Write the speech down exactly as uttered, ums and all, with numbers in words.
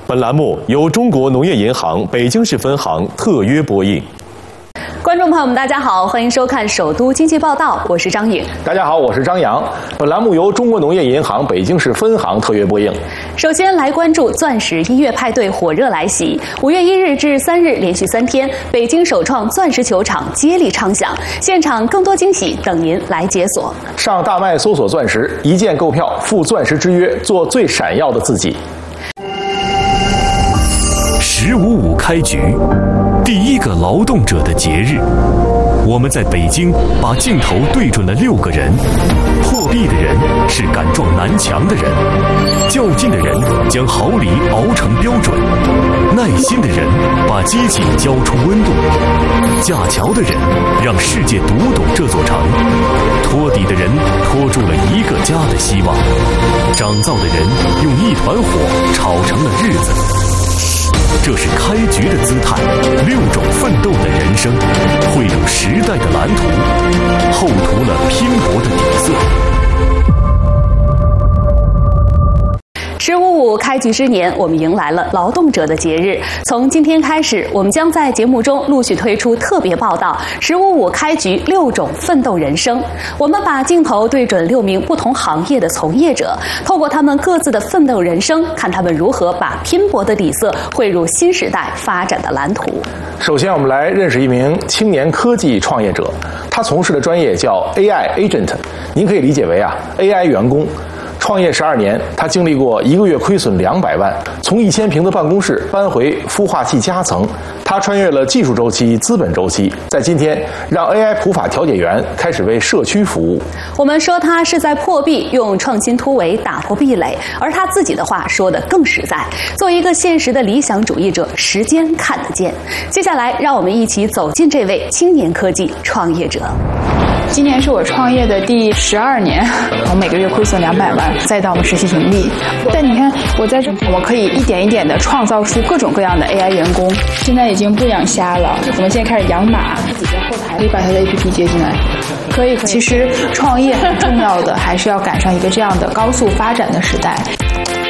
本栏目由中国农业银行北京市分行特约播映。 观众朋友们，大家好，欢迎收看首都经济报道，我是张颖。 大家好，我是张扬。本栏目由中国农业银行北京市分行特约播映。 首先来关注钻石音乐派对火热来袭，五月一日至三日连续三天，北京首创钻石球场接力唱响，现场更多惊喜等您来解锁。 上大麦搜索钻石，一键购票，赴钻石之约，做最闪耀的自己。 十五五开局，第一个劳动者的节日，我们在北京把镜头对准了六个人。破壁的人是敢撞南墙的人，较劲的人将毫厘熬成标准，耐心的人把机器浇出温度，架桥的人让世界读懂这座城，托底的人托住了一个家的希望，长造的人用一团火炒成了日子。这是开局的姿态，六种奋斗的人生，绘入时代的蓝图，厚涂了拼搏的底色。 十五五开局之年，我们迎来了劳动者的节日。从今天开始，我们将在节目中陆续推出特别报道“十五五开局六种奋斗人生”。我们把镜头对准六名不同行业的从业者，透过他们各自的奋斗人生，看他们如何把拼搏的底色绘入新时代发展的蓝图。 首先，我们来认识一名青年科技创业者，他从事的专业叫 A I Agent， 您可以理解为啊 A I 员工。创业十二年，他经历过一个月亏损两百万，从一千平的办公室搬回孵化器夹层。他穿越了技术周期、资本周期，在今天让 A I 普法调解员开始为社区服务。 我们说他是在破壁，用创新突围打破壁垒，而他自己的话说得更实在。做一个现实的理想主义者，时间看得见。接下来，让我们一起走进这位青年科技创业者。 今年是我创业的第十二年，从每个月亏损两百万，再到我们实现盈利。但你看，我在这，我可以一点一点的创造出各种各样的 A I 员工。现在已经不养虾了，我们现在开始养马，自己在后台可以把它的 A P P 接进来。可以，其实创业很重要的还是要赶上一个这样的高速发展的时代。